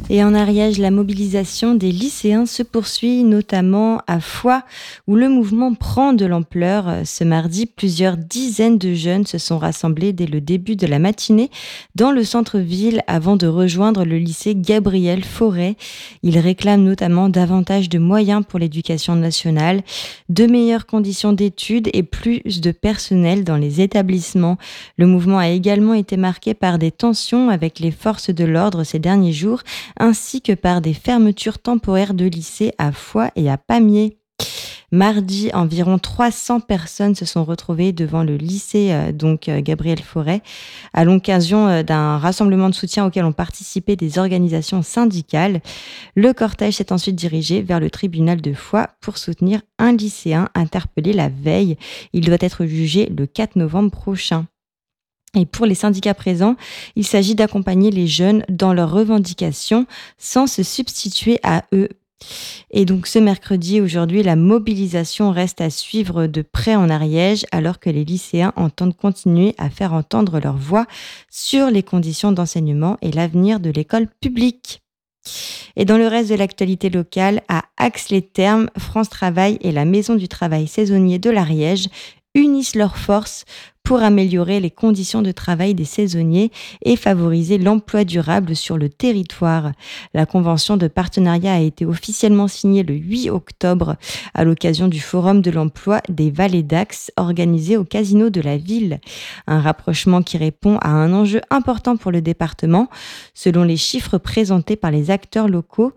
Et en Ariège, la mobilisation des lycéens se poursuit, notamment à Foix, où le mouvement prend de l'ampleur. Ce mardi, plusieurs dizaines de jeunes se sont rassemblés dès le début de la matinée dans le centre-ville avant de rejoindre le lycée Gabriel Fauré. Ils réclament notamment davantage de moyens pour l'éducation nationale, de meilleures conditions d'études et plus de personnel dans les établissements. Le mouvement a également été marqué par des tensions avec les forces de l'ordre ces derniers jours, ainsi que par des fermetures temporaires de lycées à Foix et à Pamiers. Mardi, environ 300 personnes se sont retrouvées devant le lycée Gabriel Fauré à l'occasion d'un rassemblement de soutien auquel ont participé des organisations syndicales. Le cortège s'est ensuite dirigé vers le tribunal de Foix pour soutenir un lycéen interpellé la veille. Il doit être jugé le 4 novembre prochain. Et pour les syndicats présents, il s'agit d'accompagner les jeunes dans leurs revendications sans se substituer à eux. Et donc ce mercredi, aujourd'hui, la mobilisation reste à suivre de près en Ariège, alors que les lycéens entendent continuer à faire entendre leur voix sur les conditions d'enseignement et l'avenir de l'école publique. Et dans le reste de l'actualité locale, à Ax-les-Thermes, France Travail et la Maison du travail saisonnier de l'Ariège unissent leurs forces pour améliorer les conditions de travail des saisonniers et favoriser l'emploi durable sur le territoire. La convention de partenariat a été officiellement signée le 8 octobre à l'occasion du Forum de l'emploi des Vallées d'Ax organisé au Casino de la ville. Un rapprochement qui répond à un enjeu important pour le département. Selon les chiffres présentés par les acteurs locaux,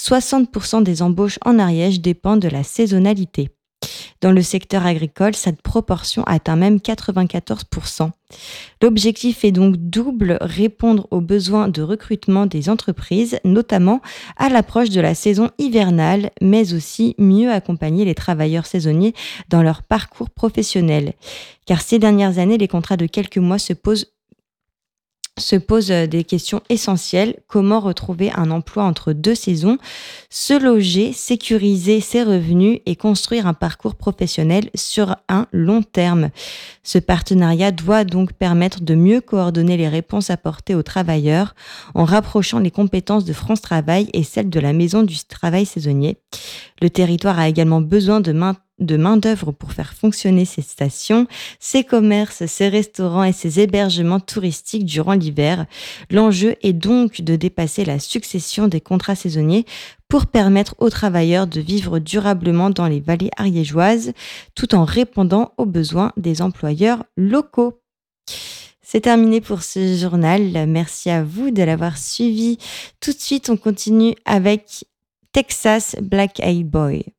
60% des embauches en Ariège dépendent de la saisonnalité. Dans le secteur agricole, cette proportion atteint même 94%. L'objectif est donc double, répondre aux besoins de recrutement des entreprises, notamment à l'approche de la saison hivernale, mais aussi mieux accompagner les travailleurs saisonniers dans leur parcours professionnel. Car ces dernières années, les contrats de quelques mois se posent des questions essentielles. Comment retrouver un emploi entre deux saisons, se loger, sécuriser ses revenus et construire un parcours professionnel sur un long terme. Ce partenariat doit donc permettre de mieux coordonner les réponses apportées aux travailleurs en rapprochant les compétences de France Travail et celles de la Maison du travail saisonnier. Le territoire a également besoin de main-d'œuvre pour faire fonctionner ses stations, ses commerces, ses restaurants et ses hébergements touristiques durant l'hiver. L'enjeu est donc de dépasser la succession des contrats saisonniers pour permettre aux travailleurs de vivre durablement dans les vallées ariégeoises, tout en répondant aux besoins des employeurs locaux. C'est terminé pour ce journal. Merci à vous de l'avoir suivi. Tout de suite, on continue avec Texas Black Eyed Boy.